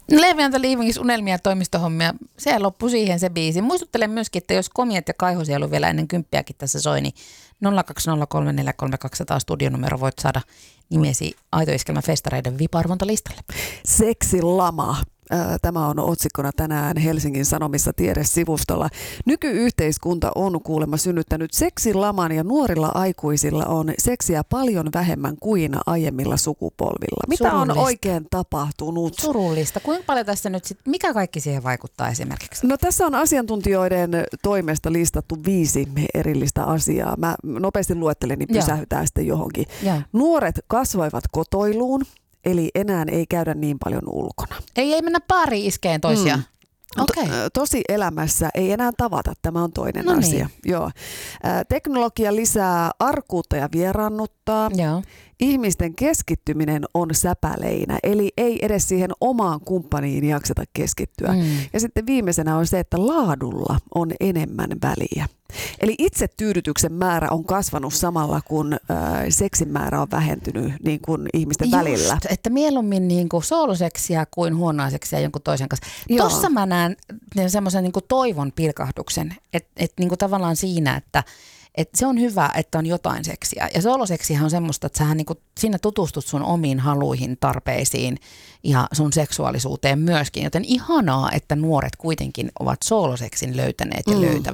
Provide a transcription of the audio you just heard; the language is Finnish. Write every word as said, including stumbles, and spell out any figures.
Levi Anthony Evenings, unelmia ja toimistohommia. Se loppui siihen se biisi. Muistuttelen myöskin, että jos Komiat ja Kaihosielu vielä ennen kymppiäkin tässä soi, niin nolla kaksi nolla kolme neljä kolme kaksi nolla nolla studionumero voit saada nimesi Aitoiskelmän festareiden V I P-arvontalistalle. Seksilama. Tämä on otsikkona tänään Helsingin Sanomissa tiedesivustolla. Nykyyhteiskunta on kuulemma synnyttänyt seksilaman ja nuorilla aikuisilla on seksiä paljon vähemmän kuin aiemmilla sukupolvilla. Mitä Surullista. on oikein tapahtunut? Surullista. Kuinka paljon tässä nyt sit, mikä kaikki siihen vaikuttaa esimerkiksi? No tässä on asiantuntijoiden toimesta listattu viisi erillistä asiaa. Mä nopeasti luettelen, niin pysähytään sitten johonkin. Ja. Nuoret kasvoivat kotoiluun. Eli enää ei käydä niin paljon ulkona. Ei, ei mennä pariin iskeen toisiaan. Mm. Okay. Tosi elämässä ei enää tavata, tämä on toinen no asia. Niin. Joo. Teknologia lisää arkuutta ja vieraannuttaa. Joo. Ihmisten keskittyminen on säpäleinä, eli ei edes siihen omaan kumppaniin jakseta keskittyä. Mm. Ja sitten viimeisenä on se, että laadulla on enemmän väliä. Eli itsetyydytyksen määrä on kasvanut samalla, kun äh, seksin määrä on vähentynyt niin kuin ihmisten Just, välillä. Että mieluummin niin kuin sooloseksiä kuin huonoa seksiä jonkun toisen kanssa. Joo. Tossa mä näen semmoisen niin kuin toivon pilkahduksen, että et, niin kuin tavallaan siinä, että et se on hyvä, että on jotain seksiä. Ja sooloseksihän on semmoista, että sähän niinku, siinä tutustut sun omiin haluihin, tarpeisiin ja sun seksuaalisuuteen myöskin. Joten ihanaa, että nuoret kuitenkin ovat sooloseksin löytäneet ja mm. löytävät.